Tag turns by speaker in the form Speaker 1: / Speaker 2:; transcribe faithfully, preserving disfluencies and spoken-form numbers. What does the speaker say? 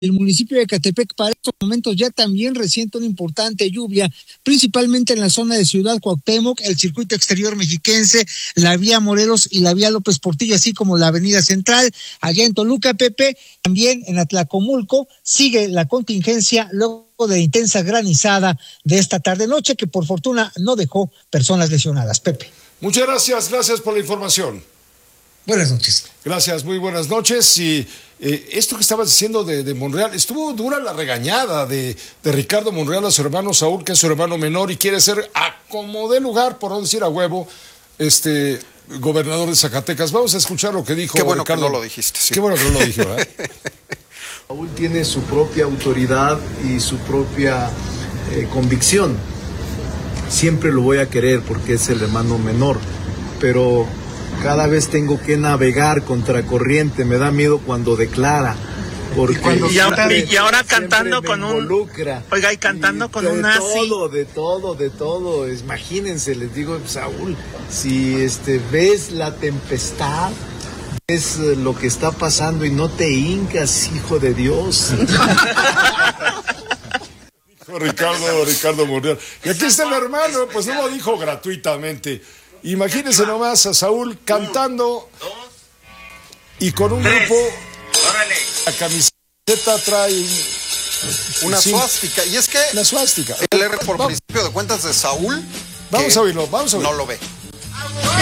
Speaker 1: El municipio de Ecatepec para estos momentos ya también resiente una importante lluvia, principalmente en la zona de Ciudad Cuauhtémoc, el circuito exterior mexiquense, la vía Morelos y la vía López Portillo, así como la avenida Central. Allá en Toluca, Pepe, también en Atlacomulco, sigue la contingencia luego de intensa granizada de esta tarde-noche, que por fortuna no dejó personas lesionadas. Pepe.
Speaker 2: Muchas gracias, gracias por la información.
Speaker 1: Buenas noches.
Speaker 2: Gracias, muy buenas noches. Y eh, esto que estabas diciendo de, de Monreal, estuvo dura la regañada de, de Ricardo Monreal a su hermano Saúl, que es su hermano menor y quiere ser a como de lugar, por no decir a huevo, este gobernador de Zacatecas. Vamos a escuchar lo que dijo
Speaker 3: Qué bueno
Speaker 2: Ricardo.
Speaker 3: que no lo dijiste. Sí.
Speaker 2: Qué bueno que no lo dijo, ¿eh?
Speaker 4: Saúl tiene su propia autoridad y su propia eh, convicción. Siempre lo voy a querer porque es el hermano menor, pero cada vez tengo que navegar contracorriente, me da miedo cuando declara, porque
Speaker 5: y, ahora,
Speaker 4: siempre,
Speaker 5: y ahora cantando con un oiga y cantando y con un nazi,
Speaker 4: de todo, de todo, de todo. Imagínense, les digo, Saúl, si este ves la tempestad, ves lo que está pasando y no te hincas, hijo de Dios.
Speaker 2: Ricardo, Ricardo Monreal. Y aquí está el hermano, pues no lo dijo gratuitamente. Imagínense nomás a Saúl cantando y con un grupo, la camiseta trae
Speaker 3: una
Speaker 2: sí,
Speaker 3: suástica. Y es que
Speaker 2: la suástica.
Speaker 3: El R por vamos, principio de cuentas de Saúl,
Speaker 2: vamos a oírlo, vamos a oírlo.
Speaker 3: No lo ve.